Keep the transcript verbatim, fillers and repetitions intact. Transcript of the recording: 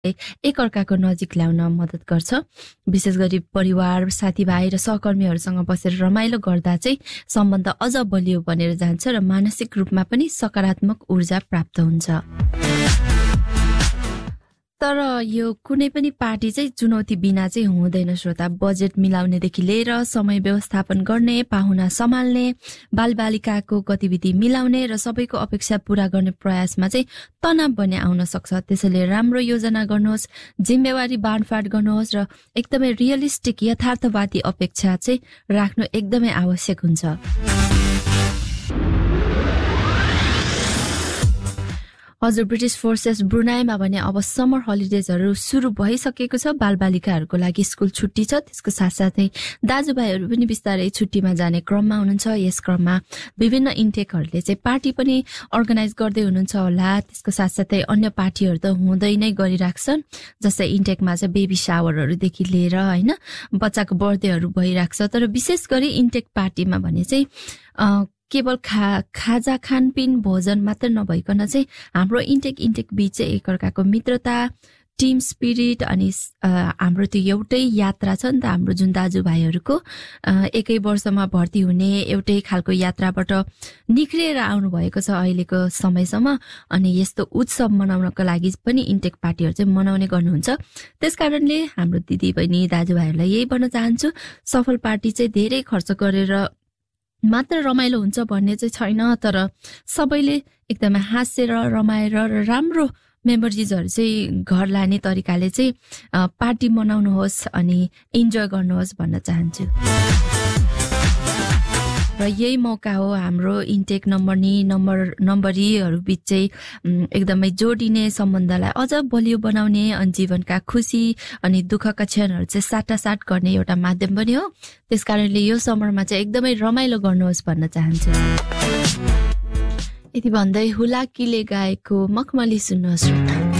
एकअर्काको नजिक ल्याउन मद्दत गर्छ। विशेष गरी परिवार, साथीभाइ र सहकर्मीहरूसँग बसेर रमाइलो गर्दा चाहिँ सम्बन्ध अझ बलियो बनेर जान्छ र मानसिक रूपमा पनि सकारात्मक ऊर्जा प्राप्त हुन्छ। तर यो कुनै पनि पार्टी चाहिँ चुनौती बिना चाहिँ हुँदैन श्रोता। बजेट मिलाउनेदेखि लिएर समय व्यवस्थापन गर्ने, पाहुना सम्हाल्ने, बालबालिकाको गतिविधि मिलाउने र सबैको अपेक्षा पूरा गर्ने प्रयासमा चाहिँ तनाव पनि आउन सक्छ। त्यसैले राम्रो योजना गर्नुहोस्, जिम्मेवारी बाँडफाँड गर्नुहोस् र एकदमै रियलिस्टिक यथार्थवादी अपेक्षा चाहिँ राख्नु एकदमै आवश्यक हुन्छ। हजुर, ब्रिटिश फोर्सेस ब्रुनाईमा भने अब समर हलिडेजहरू सुरु भइसकेको छ। बालबालिकाहरूको लागि स्कुल छुट्टी छ। त्यसको साथसाथै दाजुभाइहरू पनि बिस्तारै छुट्टीमा जाने क्रममा हुनुहुन्छ। यस क्रममा विभिन्न इन्टेकहरूले चाहिँ पार्टी पनि अर्गनाइज गर्दै हुनुहुन्छ होला। त्यसको साथसाथै अन्य पार्टीहरू त हुँदै नै गरिराख्छन्। जस्तै इन्टेकमा चाहिँ बेबी सावरहरूदेखि लिएर होइन बच्चाको बर्थडेहरू भइराख्छ। तर विशेष गरी इन्टेक पार्टीमा भने चाहिँ केवल खा खाजा खानपिन भोजन मात्र नभइकन चाहिँ हाम्रो इन्टेक इन्टेक बीच चाहिँ एकअर्काको मित्रता, टिम स्पिरिट अनि हाम्रो त्यो एउटै यात्रा छ नि त हाम्रो जुन दाजुभाइहरूको एकै वर्षमा भर्ती हुने एउटै खालको यात्राबाट निक्लिएर आउनुभएको छ अहिलेको समयसम्म। अनि यस्तो उत्सव मनाउनको लागि पनि इन्टेक पार्टीहरू चाहिँ मनाउने गर्नुहुन्छ। त्यसकारणले हाम्रो दिदी बहिनी दाजुभाइहरूलाई यही भन्न चाहन्छु, सफल पार्टी चाहिँ धेरै खर्च गरेर मात्र रमाइलो हुन्छ भन्ने चाहिँ छैन। तर सबैले एकदमै हाँसेर रमाएर र राम्रो मेमोरिजहरू चाहिँ घर लाने तरिकाले चाहिँ पार्टी मनाउनुहोस् अनि इन्जोय गर्नुहोस् भन्न चाहन्छु। र यही मौका हो हाम्रो इन्टेक नम्बरनी नम्बर नम्बरीहरू बिच चाहिँ एकदमै जोडिने, सम्बन्धलाई अझ बलियो बनाउने अनि जीवनका खुसी अनि दुःखका क्षणहरू चाहिँ साटासाट गर्ने एउटा माध्यम पनि हो। त्यसकारणले यो समरमा चाहिँ एकदमै रमाइलो गर्नुहोस् भन्न चाहन्छु। यति भन्दै हुलाकीले गाएको मखमली सुन्नुहोस्।